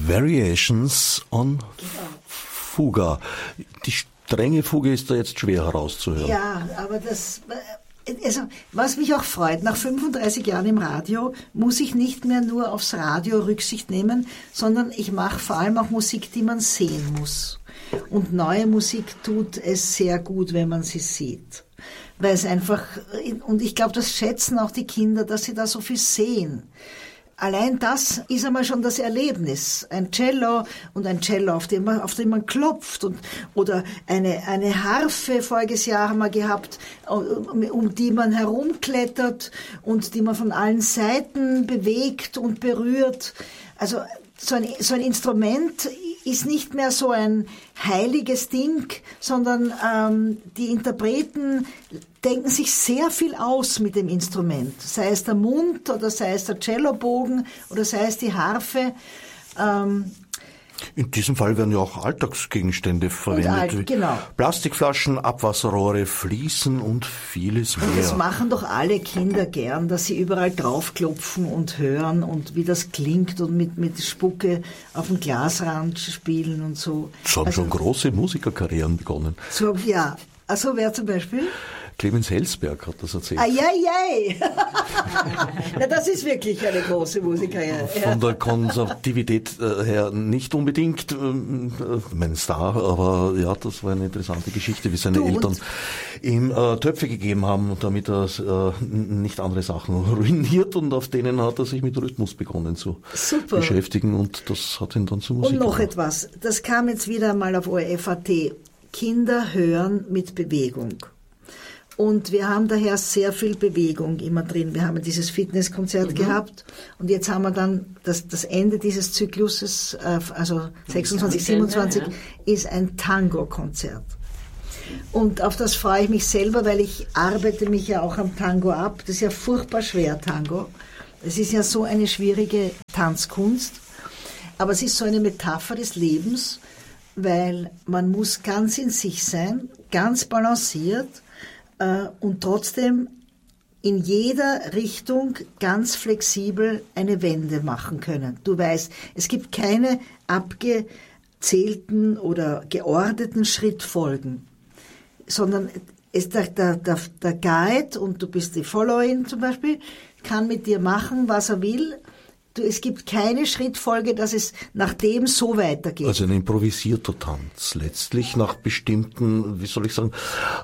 Variations on Fuga. Die strenge Fuge ist da jetzt schwer herauszuhören. Ja, aber also, was mich auch freut, nach 35 Jahren im Radio muss ich nicht mehr nur aufs Radio Rücksicht nehmen, sondern ich mache vor allem auch Musik, die man sehen muss. Und neue Musik tut es sehr gut, wenn man sie sieht. Weil es einfach, und ich glaube, das schätzen auch die Kinder, dass sie da so viel sehen. Allein das ist einmal schon das Erlebnis. Ein Cello und ein Cello, auf dem man klopft oder eine Harfe, voriges Jahr haben wir gehabt, um die man herumklettert und die man von allen Seiten bewegt und berührt. Also so ein Instrument ist nicht mehr so ein heiliges Ding, sondern die Interpreten denken sich sehr viel aus mit dem Instrument. Sei es der Mund oder sei es der Cellobogen oder sei es die Harfe. In diesem Fall werden ja auch Alltagsgegenstände verwendet. Genau. Plastikflaschen, Abwasserrohre, Fliesen und vieles mehr. Das machen doch alle Kinder gern, dass sie überall draufklopfen und hören und wie das klingt und mit Spucke auf dem Glasrand spielen und so. Es haben schon große Musikerkarrieren begonnen. So, ja. Also wer zum Beispiel? Clemens Helsberg hat das erzählt. Ai. Na, das ist wirklich eine große Musikerkarriere. Von der Konservativität her nicht unbedingt mein Star, aber ja, das war eine interessante Geschichte, wie seine Eltern ihm Töpfe gegeben haben, damit er nicht andere Sachen ruiniert, und auf denen hat er sich mit Rhythmus begonnen zu beschäftigen, und das hat ihn dann zu Musik Und noch gemacht. etwas, das kam jetzt wieder mal auf ORF.at. Kinder hören mit Bewegung. Und wir haben daher sehr viel Bewegung immer drin. Wir haben dieses Fitnesskonzert gehabt und jetzt haben wir dann das Ende dieses Zykluses, also 26, 27, ist ein Tango-Konzert. Und auf das freue ich mich selber, weil ich arbeite mich ja auch am Tango ab. Das ist ja furchtbar schwer, Tango. Es ist ja so eine schwierige Tanzkunst. Aber es ist so eine Metapher des Lebens, weil man muss ganz in sich sein, ganz balanciert, und trotzdem in jeder Richtung ganz flexibel eine Wende machen können. Du weißt, es gibt keine abgezählten oder geordneten Schrittfolgen, sondern der Guide, und du bist die Followerin zum Beispiel, kann mit dir machen, was er will. Es gibt keine Schrittfolge, dass es nach dem so weitergeht. Also ein improvisierter Tanz, letztlich nach bestimmten, wie soll ich sagen,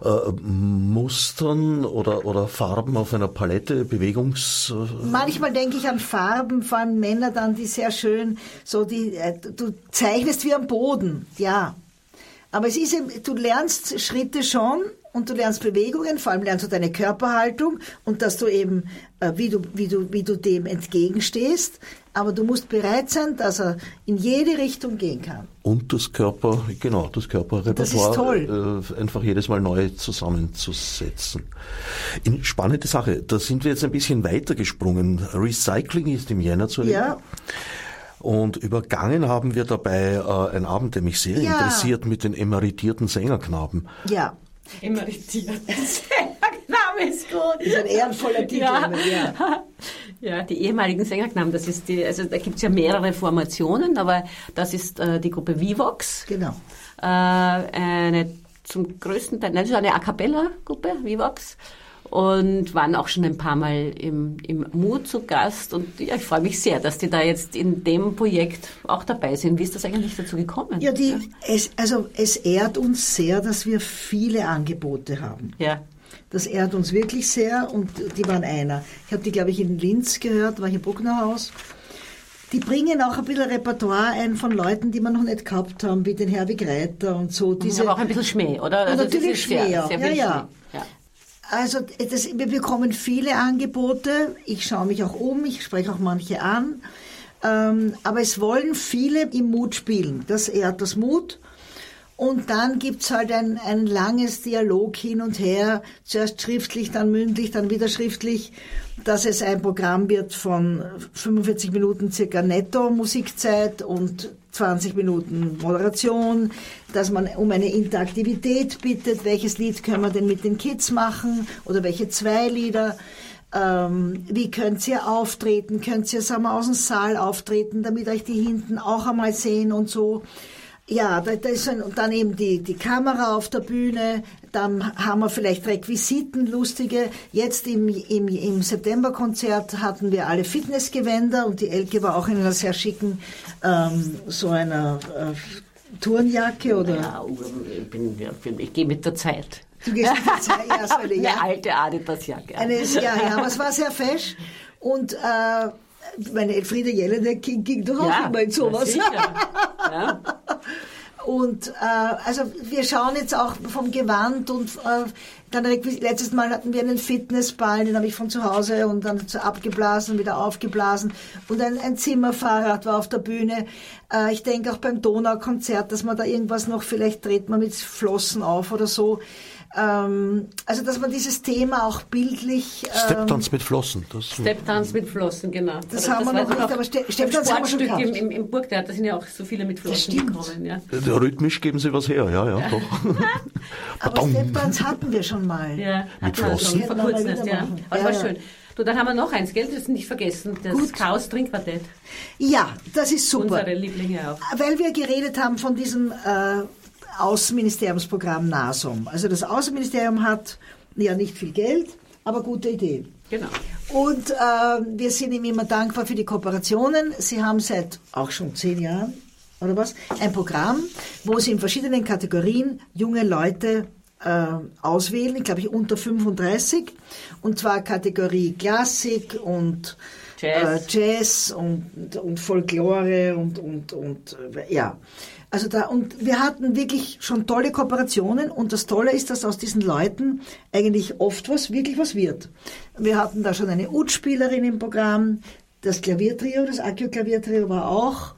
Mustern oder Farben auf einer Palette, Manchmal denke ich an Farben, vor allem Männer dann, die sehr schön, du zeichnest wie am Boden, ja. Aber es ist eben, du lernst Schritte schon, und du lernst Bewegungen, vor allem lernst du deine Körperhaltung und dass du eben, wie du dem entgegenstehst. Aber du musst bereit sein, dass er in jede Richtung gehen kann. Und das Körperrepertoire. Das ist toll. Einfach jedes Mal neu zusammenzusetzen. Spannende Sache. Da sind wir jetzt ein bisschen weiter gesprungen. Recycling ist im Jänner zu erleben. Ja. Und übergangen haben wir dabei einen Abend, der mich sehr interessiert, mit den emeritierten Sängerknaben. Ja. Emeritierten Sängerknaben ist gut. Das ist ein ehrenvoller Titel. Ja, die ehemaligen Sängerknaben, das ist da gibt's ja mehrere Formationen, aber das ist die Gruppe Vivox. Genau. Eine zum größten Teil, das ist eine A-Cappella-Gruppe, Vivox. Und waren auch schon ein paar Mal im Mut zu Gast. Und ja, ich freue mich sehr, dass die da jetzt in dem Projekt auch dabei sind. Wie ist das eigentlich dazu gekommen? Ja, es ehrt uns sehr, dass wir viele Angebote haben. Ja. Das ehrt uns wirklich sehr, und die waren einer. Ich habe die, glaube ich, in Linz gehört, war hier im Brucknerhaus. Die bringen auch ein bisschen Repertoire ein von Leuten, die wir noch nicht gehabt haben, wie den Herwig Reiter und so. Aber auch ein bisschen Schmäh, oder? Also natürlich Schmäh, ja. Ja. Also wir bekommen viele Angebote, ich schaue mich auch um, ich spreche auch manche an, aber es wollen viele im Mut spielen, das ehrt das Mut. Und dann gibt's halt ein langes Dialog hin und her, zuerst schriftlich, dann mündlich, dann wieder schriftlich, dass es ein Programm wird von 45 Minuten circa netto Musikzeit und 20 Minuten Moderation, dass man um eine Interaktivität bittet, welches Lied können wir denn mit den Kids machen oder welche 2 Lieder. Wie könnt ihr auftreten? Könnt ihr, sagen wir, aus dem Saal auftreten, damit euch die hinten auch einmal sehen und so? Ja, da ist und dann eben die Kamera auf der Bühne, dann haben wir vielleicht Requisiten, lustige. Jetzt im Septemberkonzert hatten wir alle Fitnessgewänder und die Elke war auch in einer sehr schicken, so einer Turnjacke oder? Ja, ich gehe mit der Zeit. Du gehst mit der Zeit, ja, so eine alte Adidas-Jacke. Ja, aber es war sehr fesch und meine Elfriede Jelinek ging doch auch immer in sowas. Ja. Und also wir schauen jetzt auch vom Gewand und dann letztes Mal hatten wir einen Fitnessball, den habe ich von zu Hause und dann abgeblasen, wieder aufgeblasen und ein Zimmerfahrrad war auf der Bühne. Ich denke auch beim Donaukonzert, dass man da irgendwas noch, vielleicht dreht man mit Flossen auf oder so. Also, dass man dieses Thema auch bildlich... Stepptanz mit Flossen. Stepptanz mit Flossen, genau. Das haben wir noch nicht, aber Stepptanz haben wir schon gehabt. Im Burgtheater sind ja auch so viele mit Flossen gekommen. Ja. Rhythmisch geben sie was her, ja, doch. Aber Stepptanz hatten wir schon mal. Ja, mit Flossen. Vor kurzem erst, ja. Aber das war schön. Du, dann haben wir noch eins, gell? Das ist nicht vergessen. Das Chaos Trinkquartett. Ja, das ist super. Unsere Lieblinge auch. Weil wir geredet haben von diesem... Außenministeriumsprogramm NASOM. Also das Außenministerium hat ja nicht viel Geld, aber gute Ideen. Genau. Und wir sind ihm immer dankbar für die Kooperationen. Sie haben seit auch schon 10 Jahren oder was ein Programm, wo sie in verschiedenen Kategorien junge Leute auswählen, ich glaube unter 35, und zwar Kategorie Klassik und Jazz und Folklore und ja. Also und wir hatten wirklich schon tolle Kooperationen und das Tolle ist, dass aus diesen Leuten eigentlich oft wirklich was wird. Wir hatten da schon eine Ud-Spielerin im Programm, das Klaviertrio, das Accio-Klaviertrio war auch.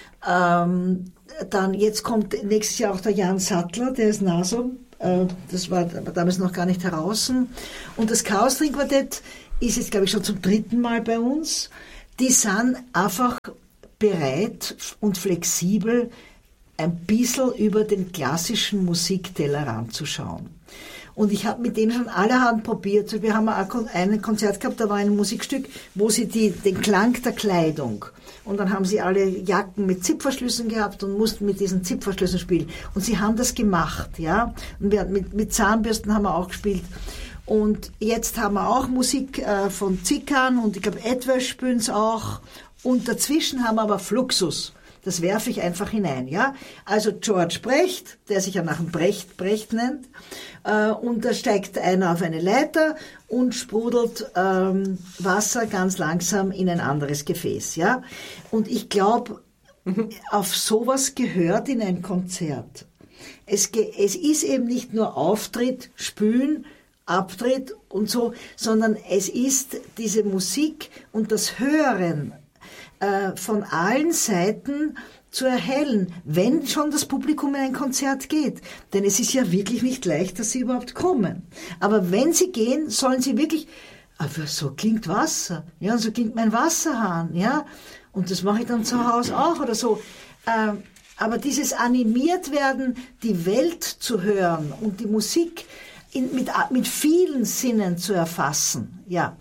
Dann jetzt kommt nächstes Jahr auch der Jan Sattler, der ist NASOM, das war damals noch gar nicht heraus. Und das Chaos Trinkquartett ist jetzt, glaube ich, schon zum 3. Mal bei uns. Die sind einfach bereit und flexibel, ein bisschen über den klassischen Musiktellerrand zu schauen. Und ich habe mit denen schon allerhand probiert. Wir haben ein Konzert gehabt, da war ein Musikstück, wo sie den Klang der Kleidung, und dann haben sie alle Jacken mit Zipverschlüssen gehabt und mussten mit diesen Zipverschlüssen spielen. Und sie haben das gemacht, ja. Und wir mit Zahnbürsten haben wir auch gespielt. Und jetzt haben wir auch Musik von Zickern und ich glaube Edwösch spielen es auch. Und dazwischen haben wir aber Fluxus. Das werfe ich einfach hinein, ja. Also George Brecht, der sich ja nach dem Brecht nennt, und da steigt einer auf eine Leiter und sprudelt Wasser ganz langsam in ein anderes Gefäß, ja. Und ich glaube, auf sowas gehört in ein Konzert. Es ist eben nicht nur Auftritt, Spülen, Abtritt und so, sondern es ist diese Musik und das Hören von allen Seiten zu erhellen, wenn schon das Publikum in ein Konzert geht. Denn es ist ja wirklich nicht leicht, dass sie überhaupt kommen. Aber wenn sie gehen, sollen sie wirklich, aber so klingt Wasser, ja, und so klingt mein Wasserhahn, ja, und das mache ich dann zu Hause auch oder so. Aber dieses animiert werden, die Welt zu hören und die Musik mit vielen Sinnen zu erfassen, ja.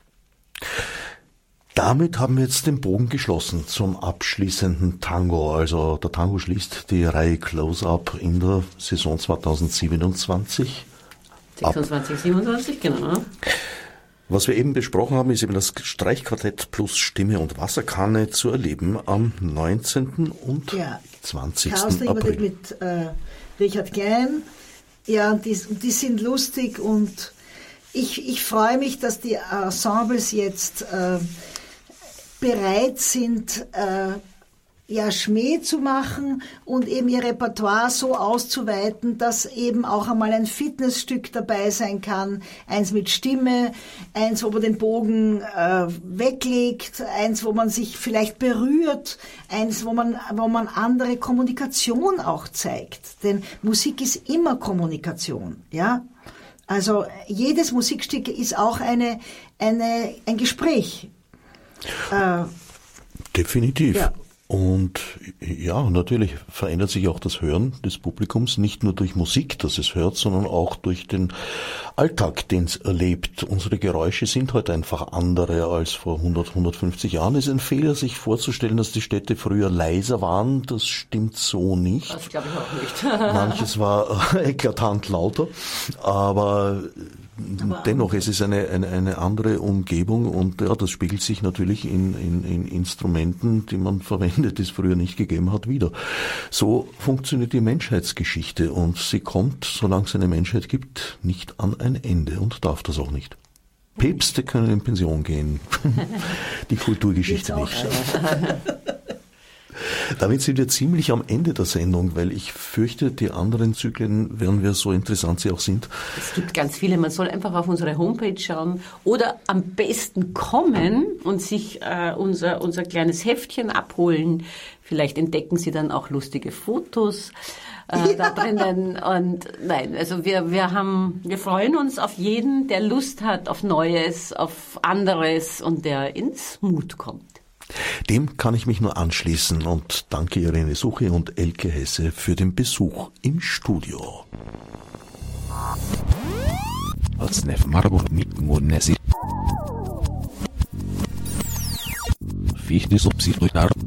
Damit haben wir jetzt den Bogen geschlossen zum abschließenden Tango. Also der Tango schließt die Reihe Close-Up in der Saison 2027. 26, 27, genau. Was wir eben besprochen haben, ist eben das Streichquartett plus Stimme und Wasserkanne zu erleben am 19. und 20. April. Mit Richard Klein. Ja, die sind lustig und ich freue mich, dass die Ensembles jetzt bereit sind, Schmäh zu machen und eben ihr Repertoire so auszuweiten, dass eben auch einmal ein Fitnessstück dabei sein kann, eins mit Stimme, eins, wo man den Bogen weglegt, eins, wo man sich vielleicht berührt, eins, wo man andere Kommunikation auch zeigt. Denn Musik ist immer Kommunikation, ja. Also jedes Musikstück ist auch ein Gespräch. Definitiv. Ja. Und ja, natürlich verändert sich auch das Hören des Publikums, nicht nur durch Musik, das es hört, sondern auch durch den Alltag, den es erlebt. Unsere Geräusche sind heute einfach andere als vor 100, 150 Jahren. Es ist ein Fehler, sich vorzustellen, dass die Städte früher leiser waren. Das stimmt so nicht. Das glaube ich auch nicht. Manches war eklatant lauter, aber dennoch, es ist eine andere Umgebung und ja, das spiegelt sich natürlich in Instrumenten, die man verwendet, die es früher nicht gegeben hat, wieder. So funktioniert die Menschheitsgeschichte und sie kommt, solange es eine Menschheit gibt, nicht an ein Ende und darf das auch nicht. Päpste können in Pension gehen, die Kulturgeschichte nicht. Damit sind wir ziemlich am Ende der Sendung, weil ich fürchte, die anderen Zyklen werden wir, so interessant sie auch sind. Es gibt ganz viele. Man soll einfach auf unsere Homepage schauen oder am besten kommen und sich unser kleines Heftchen abholen. Vielleicht entdecken Sie dann auch lustige Fotos da drinnen. Und nein, also wir freuen uns auf jeden, der Lust hat auf Neues, auf anderes und der ins Mut kommt. Dem kann ich mich nur anschließen und danke Irene Suchi und Elke Hesse für den Besuch im Studio. Fichte subsidiar